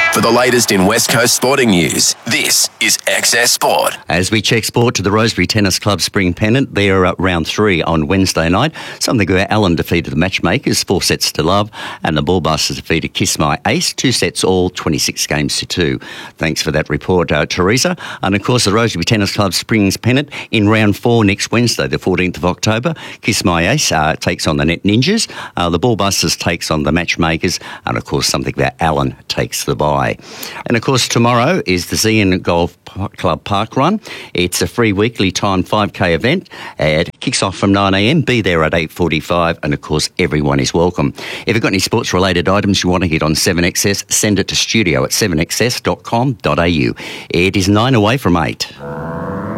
For the latest in West Coast sporting news, this is Access Sport. As we check sport to the Rosebery Tennis Club Spring Pennant, they're at round 3 on Wednesday night. Something where Allen defeated the Matchmakers 4-0, and the Ballbusters defeated Kiss My Ace 2 sets all, 26 games to 2. Thanks for that report, Teresa. And of course, the Rosebery Tennis Club Springs Pennant in round 4 next Wednesday, the 14th of October. Kiss My Ace takes on the Net Ninjas. The Ballbusters takes on the Matchmakers, and of course, something where Allen takes the bye. And of course, tomorrow is the Zeehan Golf Club Park Run. It's a free weekly timed 5K event. It kicks off from 9 a.m. Be there at 8:45, and of course, everyone is welcome. If you've got any sports-related items you want to hit on 7XS, send it to studio at 7xs.com.au. It is 9 away from 8.